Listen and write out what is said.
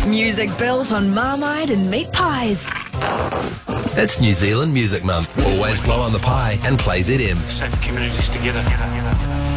Music built on Marmite and meat pies. It's New Zealand Music Month. Always blow on the pie and play ZM. Safe communities together.